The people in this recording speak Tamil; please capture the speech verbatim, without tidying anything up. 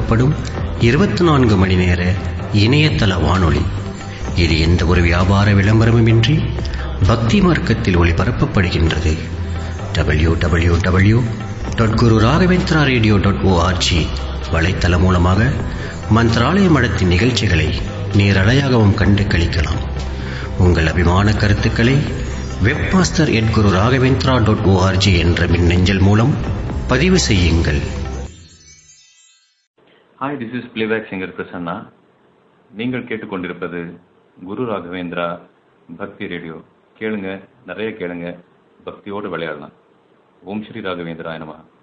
ஒளிபரப்பப்படும் இருபத்தி நான்கு மணி நேர இணையதள வானொலி. இது எந்த ஒரு வியாபார விளம்பரமுமின்றி பக்தி மார்க்கத்தில் ஒளிபரப்பப்படுகின்றது. டபிள்யூ டபிள்யூ டபிள்யூ டாட் குரு ராகவேந்திரா ரேடியோ டாட் ஓஆர்ஜி வலைத்தளம் மூலமாக மந்திராலய மடத்தின் நிகழ்ச்சிகளை நேரலையாகவும் கண்டு கழிக்கலாம். உங்கள் அபிமான கருத்துக்களை வெப்மாஸ்டர் எட் குரு ராகவேந்திரா டாட் ஓஆர்ஜி என்ற மின்னஞ்சல் மூலம் பதிவு செய்யுங்கள். Hi, this is playback singer Prasanna. நீங்கள் கேட்டுக்கொண்டிருப்பது குரு ராகவேந்திரா பக்தி ரேடியோ. கேளுங்க, நிறைய கேளுங்க, பக்தியோடு விளையாடலாம். ஓம் ஸ்ரீ ராகவேந்திரா நமஹ.